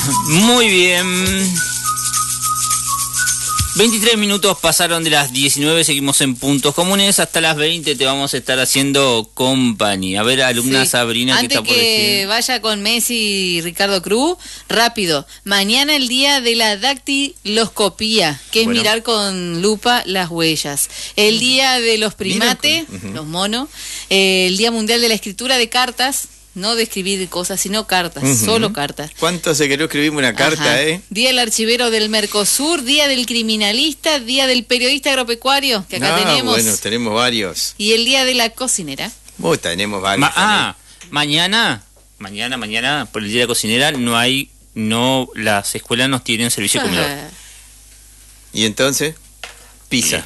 Muy bien. 23 minutos pasaron de las 19, seguimos en Puntos Comunes. Hasta las 20 te vamos a estar haciendo compañía. A ver, alumna Sí. Sabrina, ¿qué está por decir? Antes que vaya con Messi y Ricardo Cruz, rápido. Mañana el día de la dactiloscopía, que es mirar con lupa las huellas. El día de los primates, los monos. El Día Mundial de la Escritura de Cartas. No de escribir cosas, sino cartas, solo cartas. ¿Cuánto hace que no escribimos una carta, Día del archivero del Mercosur, Día del criminalista, Día del periodista agropecuario, que acá tenemos. Bueno, tenemos varios. Y el Día de la cocinera. Tenemos varios. Mañana, por el Día de la Cocinera, las escuelas no tienen servicio de comedor. ¿Y entonces? Pizza.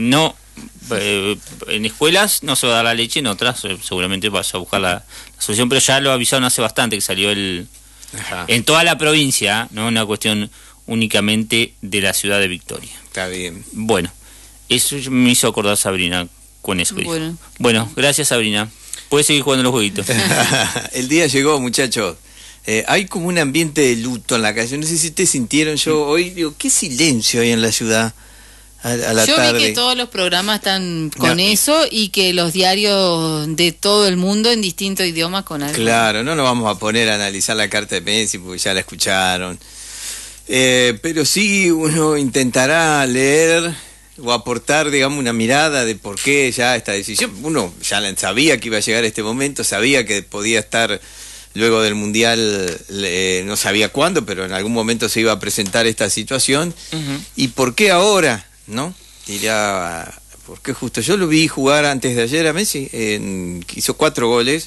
En escuelas no se va a dar la leche, en otras seguramente vas a buscar la solución, pero ya lo avisaron hace bastante que salió en toda la provincia, no una cuestión únicamente de la ciudad de Victoria. Está bien. Bueno, eso me hizo acordar Sabrina con eso. Bueno, gracias Sabrina. Puedes seguir jugando los jueguitos. El día llegó, muchachos. Hay como un ambiente de luto en la calle. No sé si ustedes sintieron, yo hoy digo, qué silencio hay en la ciudad. Yo vi que todos los programas están con eso y que los diarios de todo el mundo en distintos idiomas con algo. Claro, no nos vamos a poner a analizar la carta de Messi porque ya la escucharon. Pero sí uno intentará leer o aportar, digamos, una mirada de por qué ya esta decisión. Uno ya sabía que iba a llegar este momento, sabía que podía estar luego del Mundial, no sabía cuándo, pero en algún momento se iba a presentar esta situación. ¿Y por qué ahora? ¿No? Dirá, ¿por qué justo? Yo lo vi jugar antes de ayer a Messi, hizo 4 goles.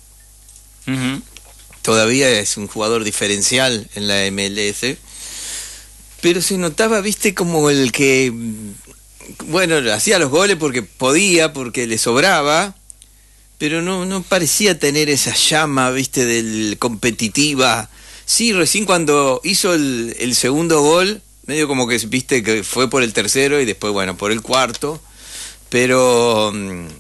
Todavía es un jugador diferencial en la MLS, pero se notaba, viste, como el que, bueno, hacía los goles porque podía, porque le sobraba, pero no parecía tener esa llama, viste, del competitiva. Sí, recién cuando hizo el segundo gol, medio como que viste que fue por el tercero y después, bueno, por el cuarto, pero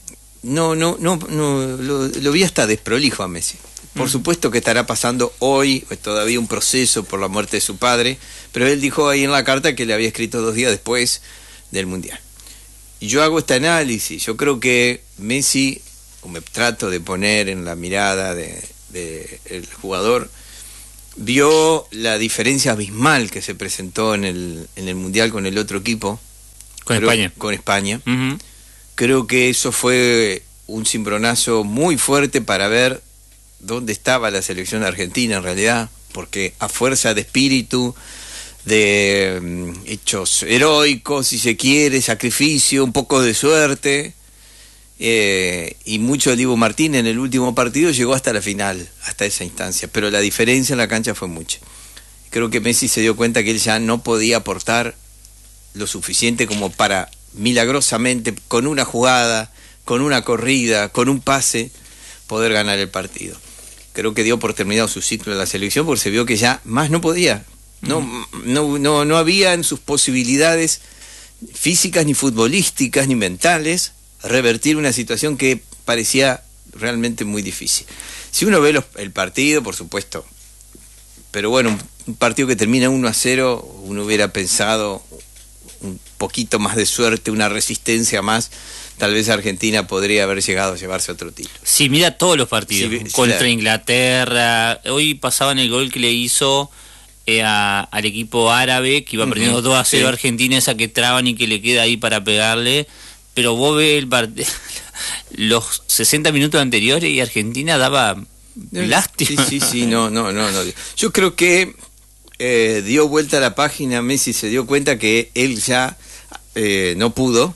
lo vi hasta desprolijo a Messi. Por supuesto que estará pasando hoy todavía un proceso por la muerte de su padre, pero él dijo ahí en la carta que le había escrito 2 días después del Mundial. Y yo hago este análisis, yo creo que Messi, o me trato de poner en la mirada del jugador, vio la diferencia abismal que se presentó en el Mundial con el otro equipo. Con España. Creo que eso fue un cimbronazo muy fuerte para ver dónde estaba la selección argentina en realidad, porque a fuerza de espíritu, de hechos heroicos, si se quiere, sacrificio, un poco de suerte, y mucho de Dibu Martín en el último partido llegó hasta la final, hasta esa instancia, pero la diferencia en la cancha fue mucha. Creo que Messi se dio cuenta que él ya no podía aportar lo suficiente como para milagrosamente, con una jugada, con una corrida, con un pase, poder ganar el partido. Creo que dio por terminado su ciclo en la selección porque se vio que ya más no podía. No había en sus posibilidades físicas, ni futbolísticas, ni mentales, revertir una situación que parecía realmente muy difícil. Si uno ve el partido, por supuesto, pero bueno, un partido que termina 1-0, uno hubiera pensado un poquito más de suerte, una resistencia más, tal vez Argentina podría haber llegado a llevarse otro título. Sí, mira todos los partidos, contra Inglaterra, hoy pasaban el gol que le hizo al equipo árabe, que iba perdiendo 2-0 Argentina, esa que traban y que le queda ahí para pegarle. Pero vos ves los 60 minutos anteriores y Argentina daba lástima. Sí, no. Yo creo que dio vuelta a la página, Messi se dio cuenta que él ya no pudo.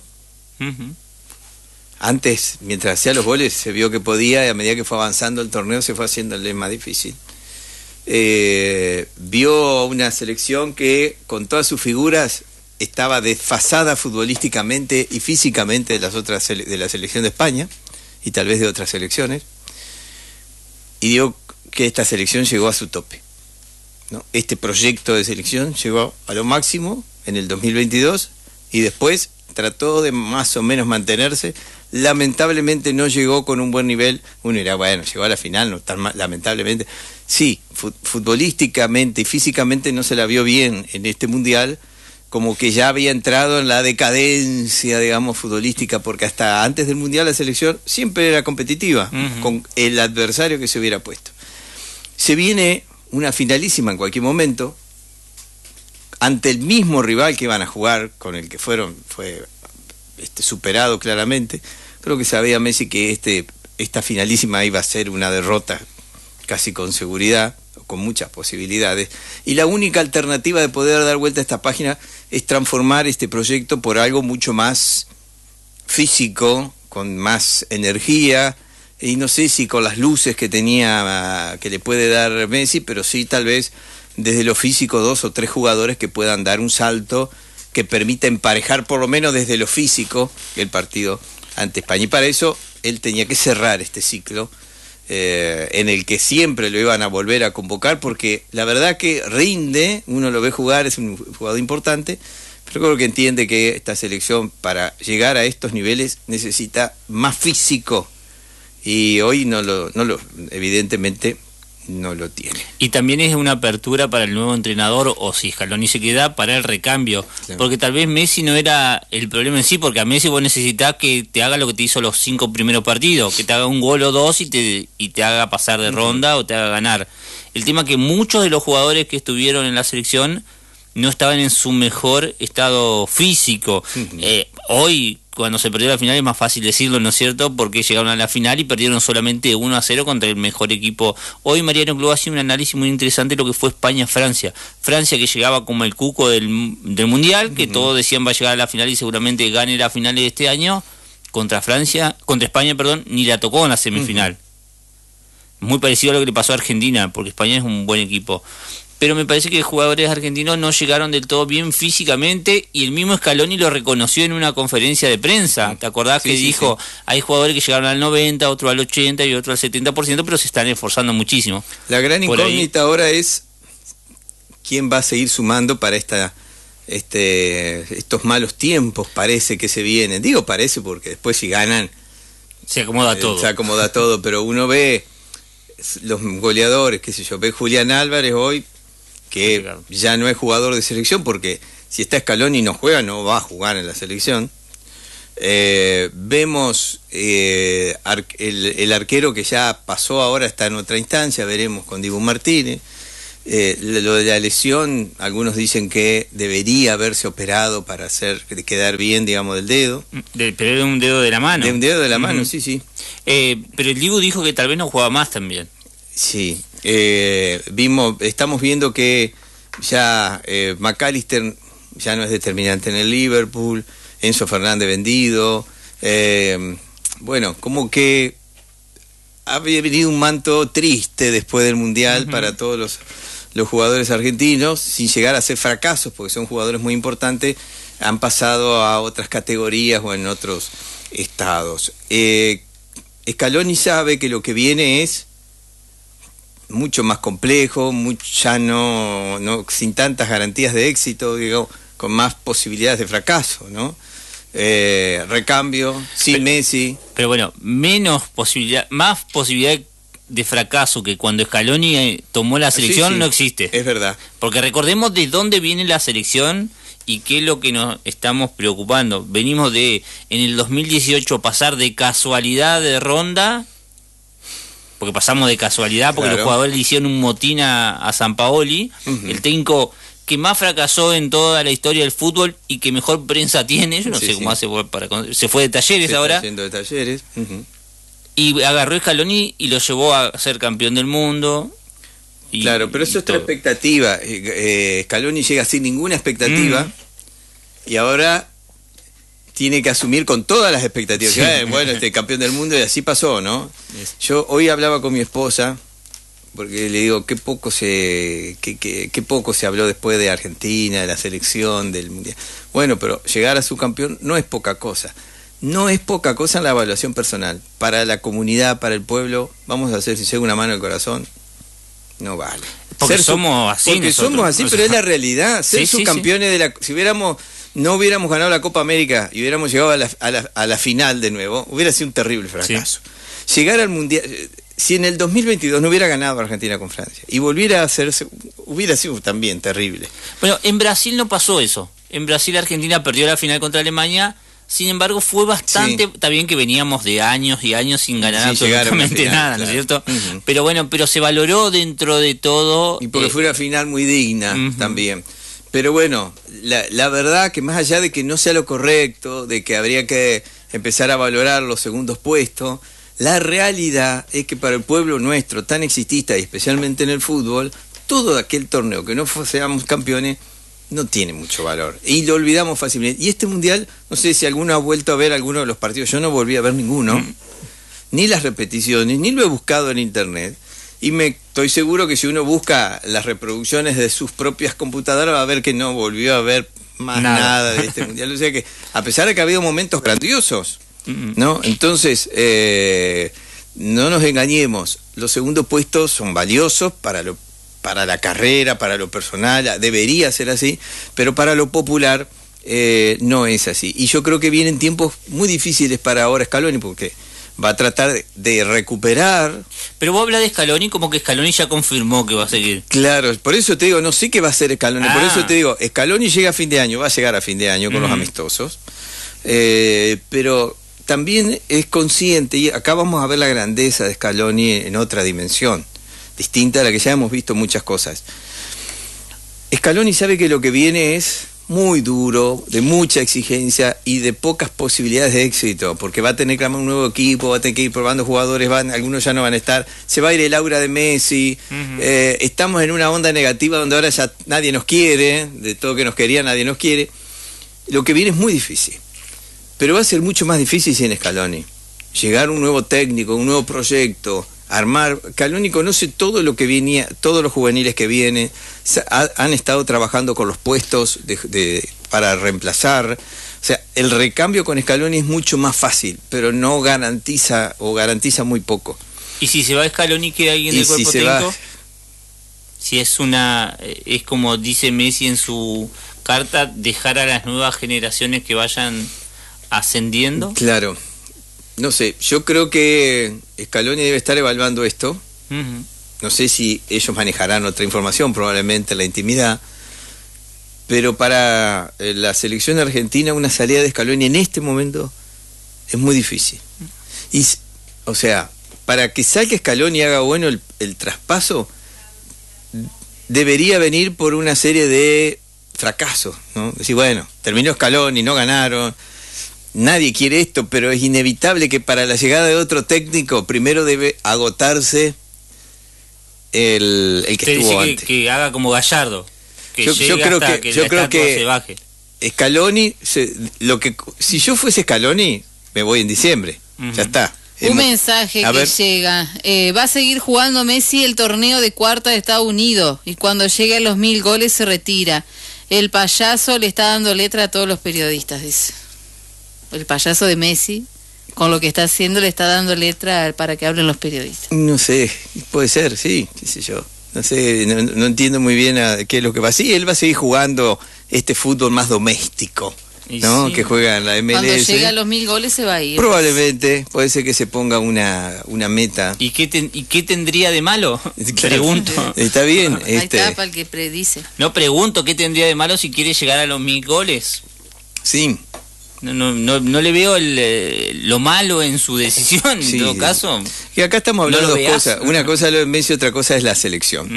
Antes, mientras hacía los goles, se vio que podía, y a medida que fue avanzando el torneo se fue haciéndole más difícil. Vio una selección que, con todas sus figuras, estaba desfasada futbolísticamente y físicamente de la selección de España y tal vez de otras selecciones, y dio que esta selección llegó a su tope, ¿no? Este proyecto de selección llegó a lo máximo en el 2022 y después trató de más o menos mantenerse. Lamentablemente no llegó con un buen nivel. Uno dirá, bueno, llegó a la final, no tan mal, lamentablemente. Sí, futbolísticamente y físicamente no se la vio bien en este mundial, como que ya había entrado en la decadencia, digamos, futbolística, porque hasta antes del mundial la selección siempre era competitiva con el adversario que se hubiera puesto. Se viene una finalísima en cualquier momento ante el mismo rival que iban a jugar, con el que fue superado claramente. Creo que sabía Messi que esta finalísima iba a ser una derrota casi con seguridad, con muchas posibilidades, y la única alternativa de poder dar vuelta a esta página es transformar este proyecto por algo mucho más físico, con más energía, y no sé si con las luces que tenía, que le puede dar Messi, pero sí tal vez desde lo físico 2 o 3 jugadores que puedan dar un salto que permita emparejar por lo menos desde lo físico el partido ante España, y para eso él tenía que cerrar este ciclo en el que siempre lo iban a volver a convocar, porque la verdad que rinde, uno lo ve jugar, es un jugador importante, pero creo que entiende que esta selección para llegar a estos niveles necesita más físico, y hoy evidentemente no lo tiene. Y también es una apertura para el nuevo entrenador, o si Scaloni se queda, para el recambio, porque tal vez Messi no era el problema en sí, porque a Messi vos necesitás que te haga lo que te hizo los 5 primeros partidos, que te haga un gol o 2 y te haga pasar de ronda o te haga ganar. El tema es que muchos de los jugadores que estuvieron en la selección no estaban en su mejor estado físico. Hoy, cuando se perdió la final, es más fácil decirlo, ¿no es cierto?, porque llegaron a la final y perdieron solamente 1-0 contra el mejor equipo. Hoy Mariano Clos hacía un análisis muy interesante de lo que fue España-Francia. Francia, que llegaba como el cuco del Mundial, que todos decían va a llegar a la final y seguramente gane la final de este año. Contra España, ni la tocó en la semifinal. Muy parecido a lo que le pasó a Argentina, porque España es un buen equipo. Pero me parece que jugadores argentinos no llegaron del todo bien físicamente, y el mismo Scaloni lo reconoció en una conferencia de prensa. ¿Te acordás que dijo, hay jugadores que llegaron al 90, otro al 80 y otro al 70%, pero se están esforzando muchísimo? La gran incógnita ahora es quién va a seguir sumando para estos malos tiempos, parece que se vienen. Digo parece porque después si ganan se acomoda todo. Se acomoda todo, pero uno ve los goleadores, qué sé yo, ve Julián Álvarez hoy, que ya no es jugador de selección, porque si está Scaloni y no juega, no va a jugar en la selección. Vemos el arquero que ya pasó, ahora está en otra instancia, veremos con Dibu Martínez. Lo de la lesión, algunos dicen que debería haberse operado para quedar bien, digamos, del dedo. Pero era un dedo de la mano. De un dedo de la mano, sí. Pero el Dibu dijo que tal vez no jugaba más también. Sí, estamos viendo que ya McAllister ya no es determinante en el Liverpool, Enzo Fernández vendido, bueno, como que había venido un manto triste después del Mundial para todos los jugadores argentinos, sin llegar a ser fracasos, porque son jugadores muy importantes, han pasado a otras categorías o en otros estados. Scaloni sabe que lo que viene es mucho más complejo, ya no sin tantas garantías de éxito, digamos, con más posibilidades de fracaso, ¿no? Recambio, sin Messi. Pero bueno, más posibilidad de fracaso que cuando Scaloni tomó la selección no existe. Es verdad. Porque recordemos de dónde viene la selección y qué es lo que nos estamos preocupando. Venimos en el 2018 pasar de casualidad de ronda, porque pasamos de casualidad, porque los jugadores le hicieron un motín a Sampaoli, el técnico que más fracasó en toda la historia del fútbol y que mejor prensa tiene. Yo no sé cómo hace se fue de Talleres ahora. Está de Talleres. Y agarró Scaloni y lo llevó a ser campeón del mundo. Claro, pero eso es otra expectativa. Scaloni llega sin ninguna expectativa y ahora tiene que asumir con todas las expectativas. Sí. Bueno, campeón del mundo, y así pasó, ¿no? Yo hoy hablaba con mi esposa, porque le digo, qué poco se habló después de Argentina, de la selección, del Mundial. Bueno, pero llegar a su campeón no es poca cosa. No es poca cosa en la evaluación personal. Para la comunidad, para el pueblo, vamos a hacer, si llega una mano al corazón, no vale. Porque somos así. Porque somos así, pero es la realidad. Ser subcampeones de la... Si no hubiéramos ganado la Copa América y hubiéramos llegado a la final de nuevo, hubiera sido un terrible fracaso. Llegar al Mundial... si en el 2022 no hubiera ganado Argentina con Francia y volviera a hacerse, hubiera sido también terrible. Bueno, en Brasil no pasó eso. En Brasil Argentina perdió la final contra Alemania. Sin embargo, fue bastante... Sí. Está bien que veníamos de años y años sin ganar absolutamente final, nada, claro. ¿No es cierto? Pero bueno, pero se valoró dentro de todo... Y porque fue una final muy digna también. Pero bueno, la verdad que más allá de que no sea lo correcto, de que habría que empezar a valorar los segundos puestos, la realidad es que para el pueblo nuestro, tan exitista y especialmente en el fútbol, todo aquel torneo que no seamos campeones... no tiene mucho valor y lo olvidamos fácilmente. Y este mundial, no sé si alguno ha vuelto a ver alguno de los partidos, yo no volví a ver ninguno, ni las repeticiones, ni lo he buscado en internet, y estoy seguro que si uno busca las reproducciones de sus propias computadoras va a ver que no volvió a ver más nada de este mundial. O sea que, a pesar de que ha habido momentos grandiosos, ¿no? Entonces, no nos engañemos, los segundos puestos son valiosos para la carrera, para lo personal, debería ser así, pero para lo popular no es así. Y yo creo que vienen tiempos muy difíciles para ahora Scaloni, porque va a tratar de recuperar. Pero vos hablas de Scaloni como que Scaloni ya confirmó que va a seguir. Claro, por eso te digo, no sé qué va a hacer Scaloni, por eso te digo, Scaloni llega a fin de año, va a llegar a fin de año con los amistosos, pero también es consciente, y acá vamos a ver la grandeza de Scaloni en otra dimensión, distinta a la que ya hemos visto muchas cosas. Scaloni sabe que lo que viene es muy duro, de mucha exigencia y de pocas posibilidades de éxito, porque va a tener que armar un nuevo equipo, va a tener que ir probando jugadores, algunos ya no van a estar, se va a ir el aura de Messi, estamos en una onda negativa donde ahora ya nadie nos quiere, de todo que nos quería nadie nos quiere. Lo que viene es muy difícil, pero va a ser mucho más difícil sin Scaloni. Llegar un nuevo técnico, un nuevo proyecto, armar. Scaloni conoce todo lo que venía, todos los juveniles que vienen, han estado trabajando con los puestos para reemplazar. O sea, el recambio con Scaloni es mucho más fácil, pero no garantiza, o garantiza muy poco. ¿Y si se va Scaloni, queda alguien del cuerpo técnico? Si es es como dice Messi en su carta, dejar a las nuevas generaciones que vayan ascendiendo. Claro. No sé, yo creo que Scaloni debe estar evaluando esto. No sé si ellos manejarán otra información, probablemente la intimidad. Pero para la selección argentina, una salida de Scaloni en este momento es muy difícil. Y, o sea, para que salga Scaloni y haga bueno el traspaso, debería venir por una serie de fracasos, ¿no? Decir, bueno, terminó Scaloni, no ganaron. Nadie quiere esto, pero es inevitable que para la llegada de otro técnico primero debe agotarse el que estuvo antes. Que haga como Gallardo, que yo creo que se baje. Scaloni, si yo fuese Scaloni, me voy en diciembre, ya está. Un mensaje que llega, va a seguir jugando Messi el torneo de cuarta de Estados Unidos y cuando llegue a los 1000 goles se retira. El payaso le está dando letra a todos los periodistas, dice. El payaso de Messi, con lo que está haciendo, le está dando letra para que hablen los periodistas. No sé, puede ser, sí, qué sé yo. No sé, no entiendo muy bien qué es lo que va a hacer. Sí, él va a seguir jugando este fútbol más doméstico, ¿no? Sí. Que juega en la MLS. Cuando llega a los 1000 goles se va a ir. Probablemente, puede ser que se ponga una meta. ¿Y qué tendría de malo? Claro. Pregunto. Está bien. Ahí está para el que predice. No, pregunto, ¿qué tendría de malo si quiere llegar a los 1000 goles? Sí. No le veo lo malo en su decisión, en todo caso. Y acá estamos hablando de dos cosas. Una cosa es lo de Messi, otra cosa es la selección.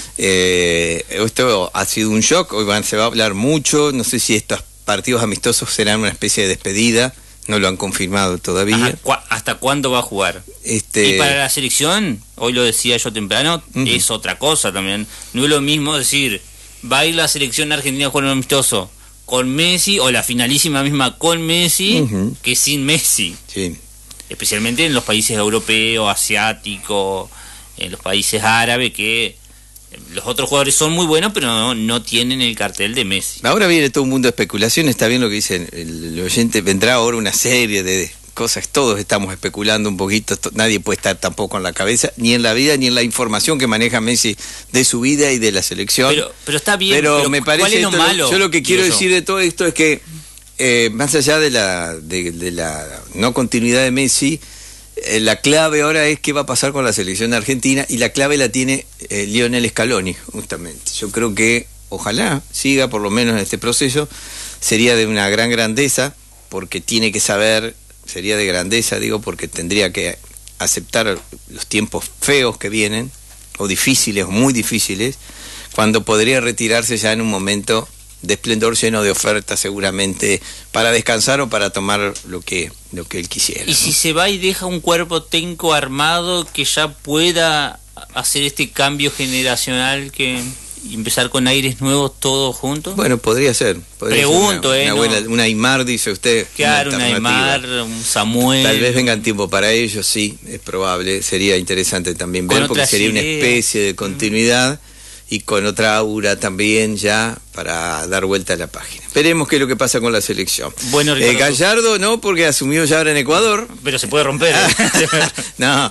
Esto ha sido un shock, hoy se va a hablar mucho, no sé si estos partidos amistosos serán una especie de despedida, no lo han confirmado todavía. ¿Hasta cuándo va a jugar? Y para la selección, hoy lo decía yo temprano, es otra cosa también. No es lo mismo decir, va a ir la selección argentina a jugar un amistoso con Messi, o la finalísima misma con Messi, que sin Messi. Sí. Especialmente en los países europeos, asiáticos, en los países árabes, que los otros jugadores son muy buenos, pero no tienen el cartel de Messi. Ahora viene todo un mundo de especulación, está bien lo que dicen el oyente, vendrá ahora una serie de cosas, todos estamos especulando un poquito, nadie puede estar tampoco en la cabeza, ni en la vida, ni en la información que maneja Messi de su vida y de la selección. Pero está bien, pero me parece, ¿cuál es lo malo? Yo lo que quiero decir de todo esto es que, más allá de la no continuidad de Messi, La clave ahora es qué va a pasar con la selección argentina, y la clave la tiene Lionel Scaloni, justamente. Yo creo que ojalá siga por lo menos en este proceso, sería de una gran grandeza, porque tiene que saber, sería de grandeza, digo, porque tendría que aceptar los tiempos feos que vienen, o difíciles, o muy difíciles, cuando podría retirarse ya en un momento de esplendor, lleno de ofertas seguramente para descansar o para tomar lo que él quisiera. Y si se va y deja un cuerpo técnico armado que ya pueda hacer este cambio generacional, que empezar con aires nuevos todos juntos. Bueno, podría ser. Pregunto, una Aimar, dice usted. Claro, una Aimar, un Samuel. Tal vez vengan tiempo para ellos, sí, es probable. Sería interesante también ver, porque sería una especie de continuidad. Y con otra aura también ya para dar vuelta a la página. Esperemos qué es lo que pasa con la selección. Bueno, Gallardo no, porque asumió ya ahora en Ecuador. Pero se puede romper. No,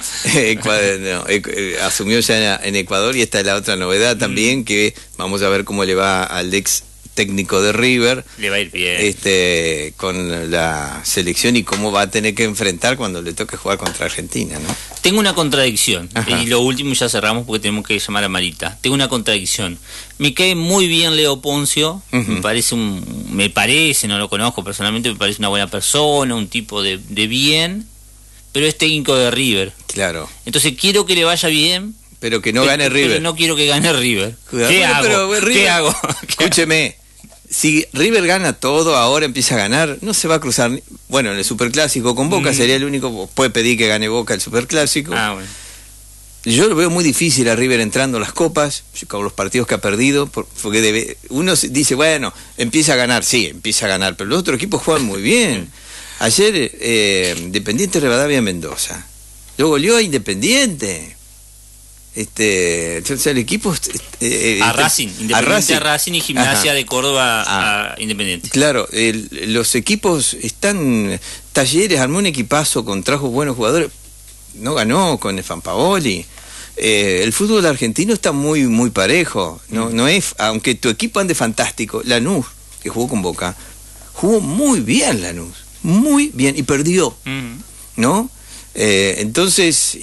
asumió ya en Ecuador, y esta es la otra novedad también, que vamos a ver cómo le va al ex técnico de River. Le va a ir bien. Con la selección, y cómo va a tener que enfrentar cuando le toque jugar contra Argentina, ¿no? Tengo una contradicción. Ajá. Y lo último, ya cerramos porque tenemos que llamar a Marita. Tengo una contradicción. Me cae muy bien Leo Poncio. Uh-huh. Me parece, no lo conozco personalmente, me parece una buena persona, un tipo de bien, pero es técnico de River. Claro. Entonces quiero que le vaya bien, pero que no gane River. Pero no quiero que gane River. ¿Qué hago? ¿Qué hago? Escúcheme. Si River gana todo, ahora empieza a ganar, no se va a cruzar. Bueno, en el Superclásico con Boca sería el único. Puede pedir que gane Boca el Superclásico. Bueno. Yo lo veo muy difícil a River entrando a las copas, con los partidos que ha perdido, porque uno dice, bueno, empieza a ganar, sí, empieza a ganar, pero los otros equipos juegan muy bien. Ayer, Independiente Rivadavia Mendoza, lo goleó a Independiente. Entonces el equipo a Racing, Independiente a Racing, y Gimnasia de Córdoba a Independiente. Claro, los equipos están. Talleres armó un equipazo, trajo buenos jugadores, no ganó con el Sampaoli. El fútbol argentino está muy muy parejo, no es, aunque tu equipo ande fantástico. Lanús, que jugó con Boca, jugó muy bien Lanús, muy bien, y perdió, ¿no? Entonces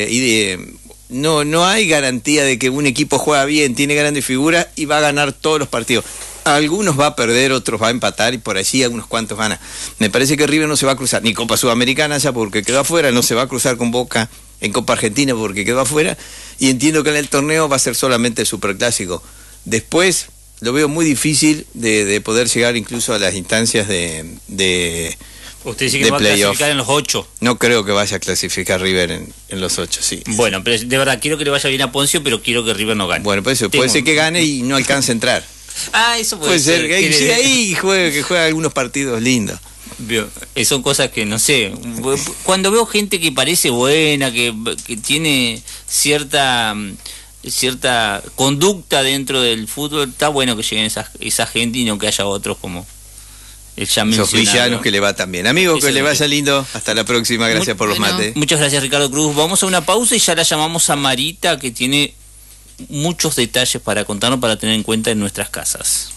no hay garantía de que un equipo juega bien, tiene grandes figuras y va a ganar todos los partidos. Algunos va a perder, otros va a empatar, y por allí algunos cuantos gana. Me parece que River no se va a cruzar ni Copa Sudamericana ya porque quedó afuera, no se va a cruzar con Boca en Copa Argentina porque quedó afuera, y entiendo que en el torneo va a ser solamente el Superclásico. Después lo veo muy difícil de poder llegar incluso a las instancias de usted dice que va a clasificar en los 8. No creo que vaya a clasificar River en los 8, sí. Bueno, pero de verdad quiero que le vaya bien a Poncio, pero quiero que River no gane. Bueno, pues eso, puede ser que gane y no alcance a entrar. Eso puede ser. Que ahí juegue algunos partidos lindos. Son cosas que no sé. Cuando veo gente que parece buena, que tiene cierta conducta dentro del fútbol, está bueno que lleguen esa gente y no que haya otros como esos villanos que le va tan bien. Amigo, que le vaya lindo. Hasta la próxima. Gracias por los mates. Muchas gracias, Ricardo Cruz. Vamos a una pausa y ya la llamamos a Marita, que tiene muchos detalles para contarnos, para tener en cuenta en nuestras casas.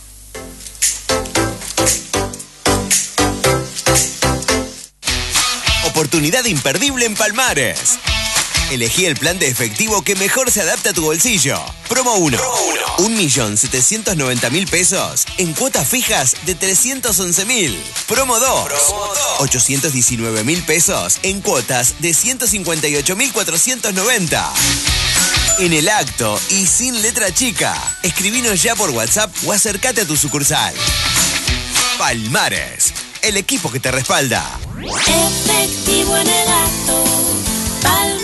Oportunidad imperdible en Palmares. Elegí el plan de efectivo que mejor se adapta a tu bolsillo. Promo 1. 1.790.000 pesos en cuotas fijas de 311.000. Promo 2. 819.000 pesos en cuotas de 158.490. En el acto y sin letra chica. Escribinos ya por WhatsApp o acércate a tu sucursal. Palmares, el equipo que te respalda. Efectivo en el acto. Palmares.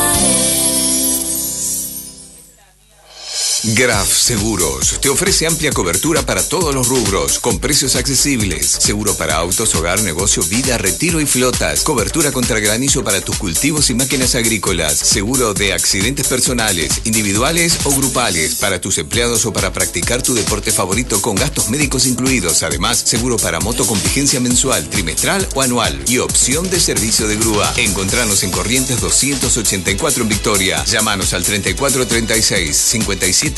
Graf Seguros te ofrece amplia cobertura para todos los rubros, con precios accesibles. Seguro para autos, hogar, negocio, vida, retiro y flotas. Cobertura contra granizo para tus cultivos y máquinas agrícolas. Seguro de accidentes personales, individuales o grupales, para tus empleados o para practicar tu deporte favorito con gastos médicos incluidos. Además, seguro para moto con vigencia mensual, trimestral o anual. Y opción de servicio de grúa. Encontranos en Corrientes 284 en Victoria. Llámanos al 3436-579838.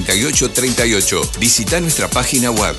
Visita nuestra página web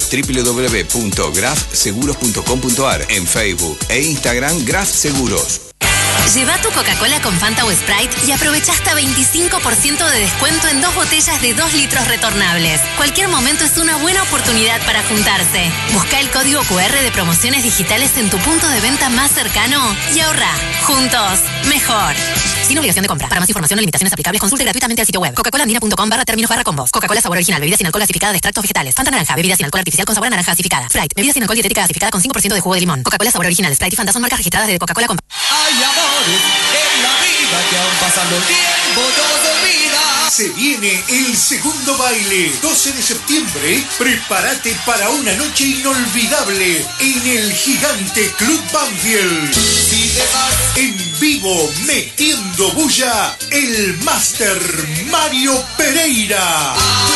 www.grafseguros.com.ar, en Facebook e Instagram Graf Seguros. Lleva tu Coca-Cola con Fanta o Sprite y aprovecha hasta 25% de descuento en 2 botellas de 2 litros retornables. Cualquier momento es una buena oportunidad para juntarse. Busca el código QR de promociones digitales en tu punto de venta más cercano y ahorra. Juntos, mejor. Sin obligación de compra. Para más información o limitaciones aplicables, consulte gratuitamente al sitio web coca-cola-términos/combos. Coca-Cola sabor original, bebidas sin alcohol gasificada de extractos vegetales. Fanta naranja, bebidas sin alcohol artificial con sabor a naranja gasificada. Sprite, bebidas sin alcohol dietética gasificada con 5% de jugo de limón. Coca-Cola sabor original, Sprite y Fanta son marcas registradas de Coca-Cola. Hay amores en la vida que aún pasando el tiempo no se olvida. Se viene el segundo baile, 12 de septiembre. Prepárate para una noche inolvidable en el gigante Club Banfield. Si te vas en vivo, metiendo bulla, el Máster Mario Pereira.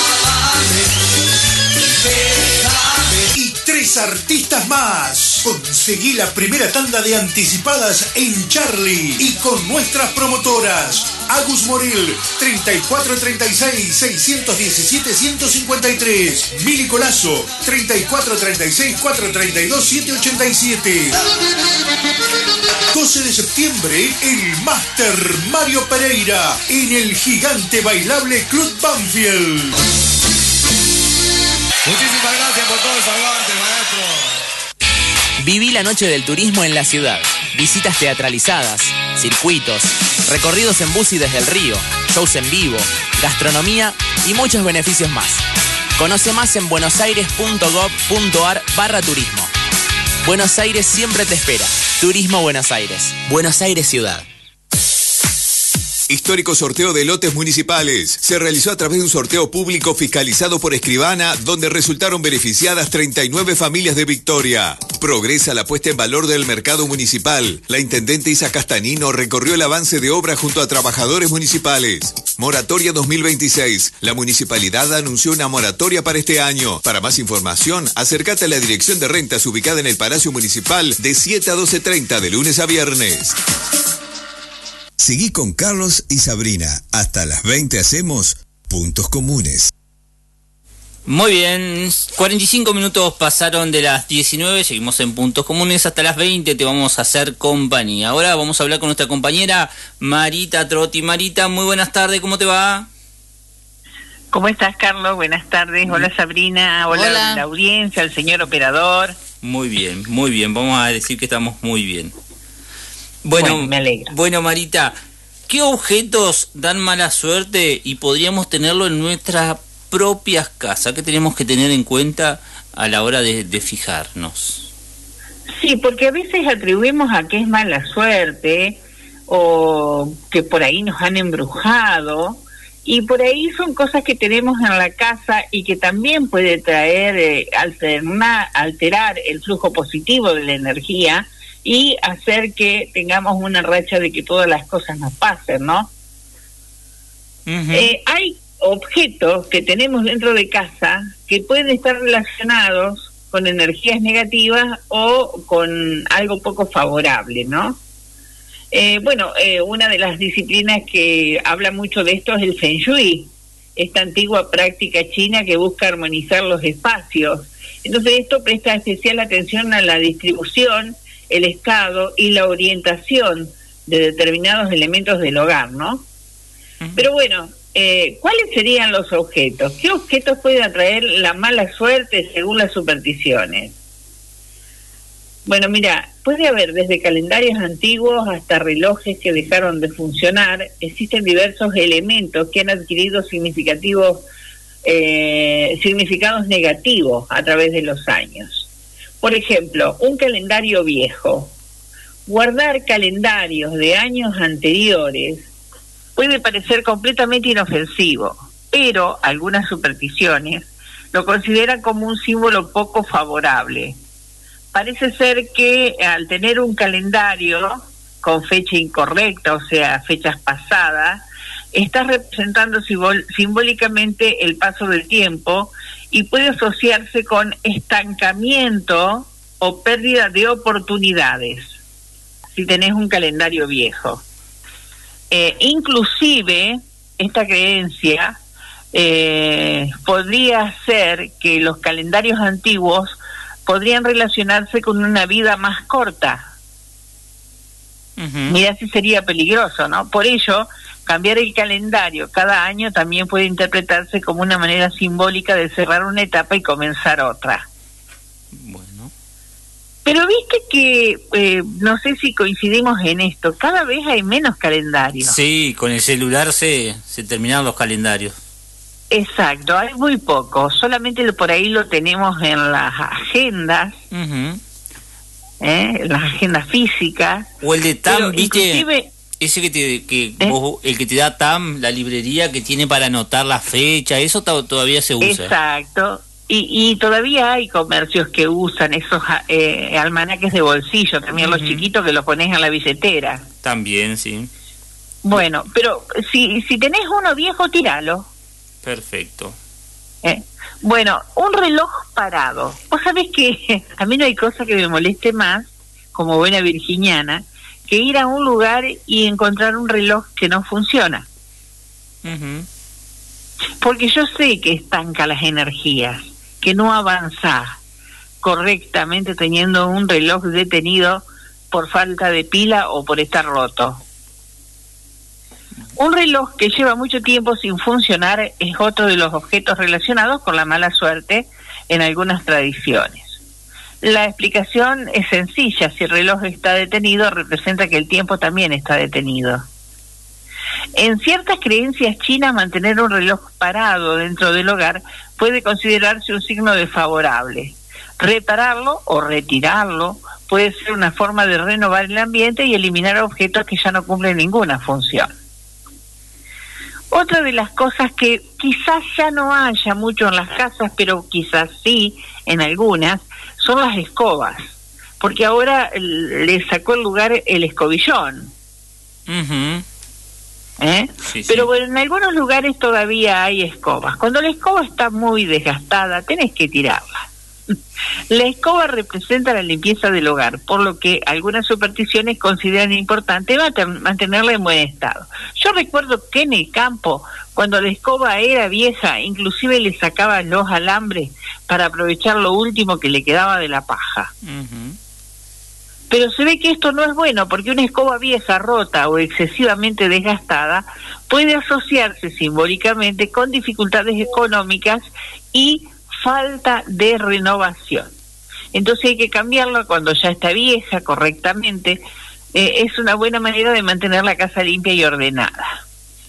Y 3 artistas más. Conseguí la primera tanda de anticipadas en Charlie y con nuestras promotoras. Agus Morel, 3436-617-153. Mili Colazo, 3436-432-787. 12 de septiembre, el Máster Mario Pereira en el gigante bailable Club Banfield. Muchísimas gracias por todo el salvante, maestro. Viví la noche del turismo en la ciudad. Visitas teatralizadas, circuitos, recorridos en bus y desde el río, shows en vivo, gastronomía y muchos beneficios más. Conoce más en buenosaires.gov.ar/turismo. Buenos Aires siempre te espera. Turismo Buenos Aires. Buenos Aires Ciudad. Histórico sorteo de lotes municipales. Se realizó a través de un sorteo público fiscalizado por Escribana, donde resultaron beneficiadas 39 familias de Victoria. Progresa la puesta en valor del mercado municipal. La intendente Isa Castanino recorrió el avance de obra junto a trabajadores municipales. Moratoria 2026. La municipalidad anunció una moratoria para este año. Para más información, acércate a la Dirección de Rentas ubicada en el Palacio Municipal de 7 a 12:30 de lunes a viernes. Seguí con Carlos y Sabrina. Hasta las 20 hacemos Puntos Comunes. Muy bien, 45 minutos pasaron de las 19, seguimos en Puntos Comunes, hasta las 20 te vamos a hacer compañía. Ahora vamos a hablar con nuestra compañera Marita Trotti. Marita, muy buenas tardes, ¿cómo te va? ¿Cómo estás, Carlos? Buenas tardes. Hola, Sabrina. Hola. La audiencia, el señor operador. Muy bien, vamos a decir que estamos muy bien. Bueno, me alegra. Bueno, Marita, ¿qué objetos dan mala suerte y podríamos tenerlo en nuestras propias casas? ¿Qué tenemos que tener en cuenta a la hora de fijarnos? Sí, porque a veces atribuimos a que es mala suerte o que por ahí nos han embrujado, y por ahí son cosas que tenemos en la casa y que también puede traer, alterar el flujo positivo de la energía y hacer que tengamos una racha de que todas las cosas nos pasen, ¿no? Hay objetos que tenemos dentro de casa que pueden estar relacionados con energías negativas o con algo poco favorable, ¿no? Una de las disciplinas que habla mucho de esto es el Feng Shui, esta antigua práctica china que busca armonizar los espacios. Entonces esto presta especial atención a la distribución, el estado y la orientación de determinados elementos del hogar, ¿no? Pero bueno, ¿cuáles serían los objetos? ¿Qué objetos pueden atraer la mala suerte según las supersticiones? Bueno, mira, puede haber desde calendarios antiguos hasta relojes que dejaron de funcionar. Existen diversos elementos que han adquirido significados negativos a través de los años. Por ejemplo, un calendario viejo. Guardar calendarios de años anteriores puede parecer completamente inofensivo, pero algunas supersticiones lo consideran como un símbolo poco favorable. Parece ser que al tener un calendario con fecha incorrecta, o sea, fechas pasadas, está representando simbólicamente el paso del tiempo y puede asociarse con estancamiento o pérdida de oportunidades si tenés un calendario viejo. Inclusive esta creencia podría ser que los calendarios antiguos podrían relacionarse con una vida más corta. Mirá si sería peligroso, ¿no? Por ello, cambiar el calendario cada año también puede interpretarse como una manera simbólica de cerrar una etapa y comenzar otra. Bueno. Pero viste que, no sé si coincidimos en esto, cada vez hay menos calendarios. Sí, con el celular se terminaron los calendarios. Exacto, hay muy poco, solamente por ahí lo tenemos en las agendas, en las agendas físicas. O el de TAM, pero ¿viste? Ese vos, el que te da TAM, la librería que tiene para anotar la fecha, eso todavía se usa. Exacto, y todavía hay comercios que usan esos almanaques de bolsillo, también los chiquitos que los pones en la billetera. También, sí. Bueno, pero si tenés uno viejo, tíralo. Perfecto. Bueno, un reloj parado. Vos sabés que a mí no hay cosa que me moleste más, como buena virginiana, que ir a un lugar y encontrar un reloj que no funciona. Porque yo sé que estanca las energías, que no avanzás correctamente teniendo un reloj detenido por falta de pila o por estar roto. Un reloj que lleva mucho tiempo sin funcionar es otro de los objetos relacionados con la mala suerte en algunas tradiciones. La explicación es sencilla: si el reloj está detenido, representa que el tiempo también está detenido. En ciertas creencias chinas, mantener un reloj parado dentro del hogar puede considerarse un signo desfavorable. Repararlo o retirarlo puede ser una forma de renovar el ambiente y eliminar objetos que ya no cumplen ninguna función. Otra de las cosas que quizás ya no haya mucho en las casas, pero quizás sí en algunas, son las escobas, porque ahora le sacó el lugar el escobillón. Sí, pero bueno, en algunos lugares todavía hay escobas. Cuando la escoba está muy desgastada, tenés que tirarla. La escoba representa la limpieza del hogar, por lo que algunas supersticiones consideran importante mantenerla en buen estado. Yo recuerdo que en el campo, cuando la escoba era vieja, inclusive le sacaban los alambres para aprovechar lo último que le quedaba de la paja. Pero se ve que esto no es bueno, porque una escoba vieja, rota o excesivamente desgastada puede asociarse simbólicamente con dificultades económicas y falta de renovación. Entonces hay que cambiarla cuando ya está vieja correctamente. Es una buena manera de mantener la casa limpia y ordenada.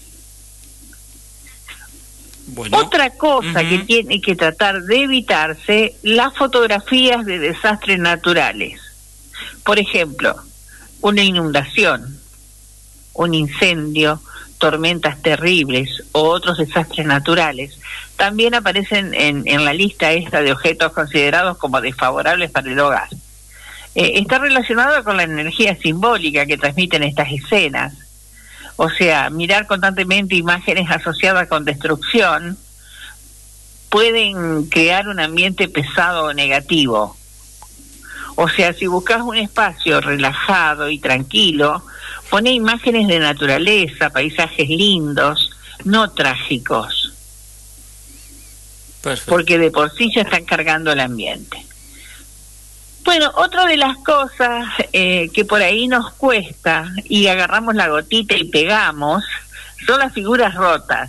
Bueno. Otra cosa que tiene que tratar de evitarse, las fotografías de desastres naturales. Por ejemplo, una inundación, un incendio, tormentas terribles o otros desastres naturales también aparecen en la lista esta de objetos considerados como desfavorables para el hogar. Está relacionado con la energía simbólica que transmiten estas escenas. O sea, mirar constantemente imágenes asociadas con destrucción pueden crear un ambiente pesado o negativo. O sea, si buscas un espacio relajado y tranquilo, pone imágenes de naturaleza, paisajes lindos, no trágicos. Perfecto. Porque de por sí ya están cargando el ambiente. Bueno, otra de las cosas que por ahí nos cuesta y agarramos la gotita y pegamos son las figuras rotas.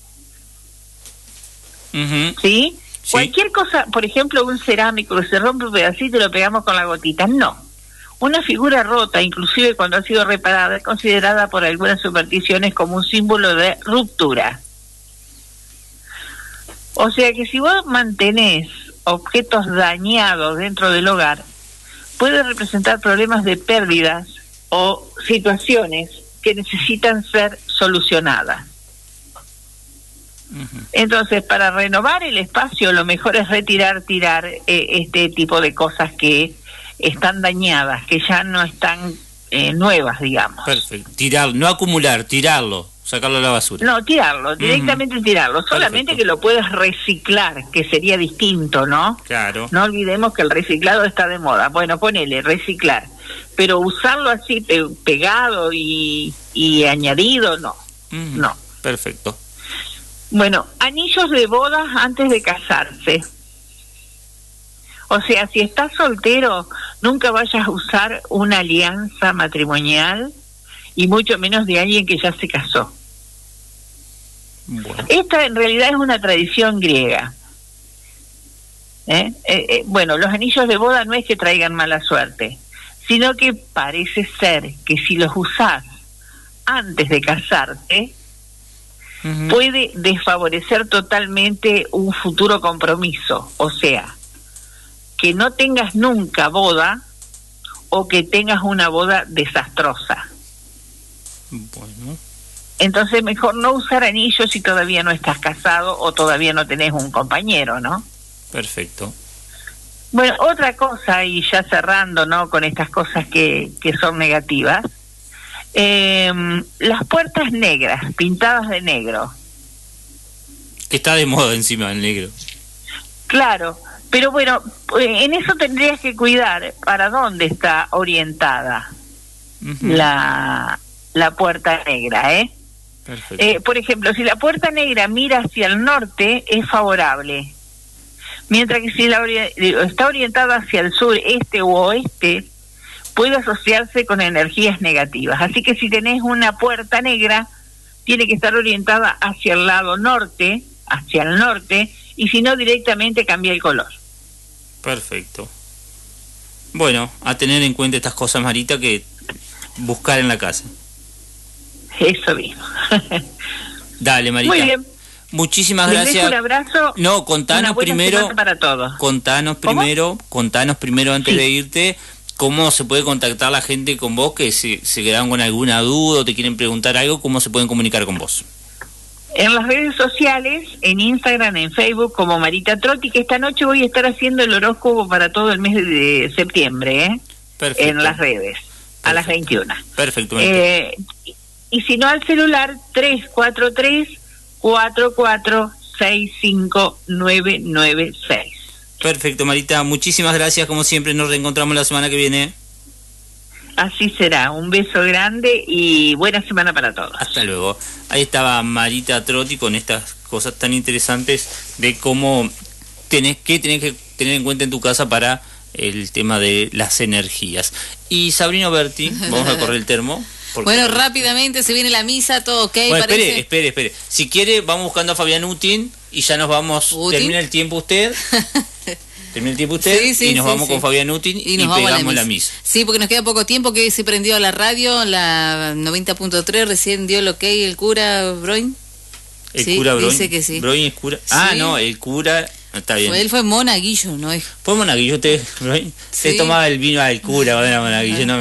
¿Sí? Cualquier cosa, por ejemplo, un cerámico que se rompe un pedacito y lo pegamos con la gotita. No. Una figura rota, inclusive cuando ha sido reparada, es considerada por algunas supersticiones como un símbolo de ruptura. O sea que si vos mantenés objetos dañados dentro del hogar, puede representar problemas de pérdidas o situaciones que necesitan ser solucionadas. Entonces, para renovar el espacio, lo mejor es tirar este tipo de cosas que están dañadas, que ya no están nuevas, digamos. Perfecto. Tirar, no acumular, tirarlo, sacarlo a la basura. No, tirarlo, directamente tirarlo. Solamente Perfecto. Que lo puedas reciclar, que sería distinto, ¿no? Claro. No olvidemos que el reciclado está de moda. Bueno, ponele, reciclar. Pero usarlo así pegado y añadido, no. No. Perfecto. Bueno, anillos de bodas antes de casarse. O sea, si estás soltero, nunca vayas a usar una alianza matrimonial y mucho menos de alguien que ya se casó. Bueno. Esta en realidad es una tradición griega. Bueno, los anillos de boda no es que traigan mala suerte, sino que parece ser que si los usás antes de casarte, puede desfavorecer totalmente un futuro compromiso. O sea, que no tengas nunca boda o que tengas una boda desastrosa. Bueno. Entonces mejor no usar anillos si todavía no estás casado o todavía no tenés un compañero, ¿no? Perfecto. Bueno, otra cosa, y ya cerrando, ¿no?, con estas cosas que son negativas, las puertas negras, pintadas de negro. Que está de moda encima el negro. Claro, pero bueno, en eso tendrías que cuidar para dónde está orientada la puerta negra, ¿eh? Perfecto. Por ejemplo, si la puerta negra mira hacia el norte, es favorable. Mientras que si está orientada hacia el sur, este u oeste, puede asociarse con energías negativas. Así que si tenés una puerta negra, tiene que estar orientada hacia el lado norte, hacia el norte, y si no, directamente cambia el color. Perfecto. Bueno, a tener en cuenta estas cosas, Marita, que buscar en la casa. Eso mismo. Dale, Marita. Muy bien. Muchísimas Les gracias. dejo un abrazo. No, contanos primero. Para todos. Contanos primero antes de irte, cómo se puede contactar la gente con vos, que se quedaron con alguna duda o te quieren preguntar algo, cómo se pueden comunicar con vos. En las redes sociales, en Instagram, en Facebook, como Marita Trotti, que esta noche voy a estar haciendo el horóscopo para todo el mes de septiembre, ¿eh? Perfecto. En las redes, a las 21. Perfecto. Y si no, al celular 343-4465-996. Perfecto, Marita. Muchísimas gracias, como siempre. Nos reencontramos la semana que viene. Así será. Un beso grande y buena semana para todos. Hasta luego. Ahí estaba Marita Trotti con estas cosas tan interesantes de cómo tenés que tener en cuenta en tu casa para el tema de las energías. Y Sabrina Berti, vamos a correr el termo. Bueno, rápidamente se viene la misa, todo ok. Bueno, parece... espere. Si quiere, vamos buscando a Fabián Utin y ya nos vamos. Termina el tiempo usted. Y nos vamos con Fabián Utin y pegamos la misa. Sí, porque nos queda poco tiempo, que se prendió la radio, la 90.3, recién dio el ok el cura Broin. El cura Broin. Dice que sí. Broin es cura. Ah, no, el cura... Está bien. Él fue monaguillo, ¿no? Fue monaguillo, usted, Broin. Se tomaba el vino al cura, era monaguillo, no